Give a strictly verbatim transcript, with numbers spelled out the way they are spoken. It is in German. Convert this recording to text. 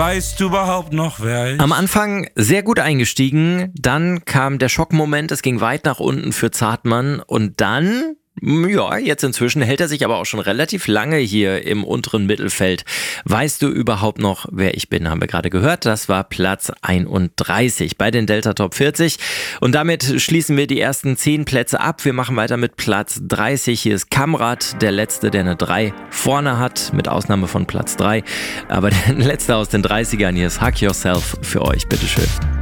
Weißt du überhaupt noch, wer ich? Am Anfang sehr gut eingestiegen, dann kam der Schockmoment, es ging weit nach unten für Zartmann und dann, ja, jetzt inzwischen hält er sich aber auch schon relativ lange hier im unteren Mittelfeld. Weißt du überhaupt noch, wer ich bin, haben wir gerade gehört. Das war Platz einunddreißig bei den Delta Top vierzig und damit schließen wir die ersten zehn Plätze ab. Wir machen weiter mit Platz dreißig. Hier ist Kamrat, der Letzte, der eine drei vorne hat, mit Ausnahme von Platz drei. Aber der Letzte aus den dreißigern, hier ist Hug Yourself für euch, bitteschön.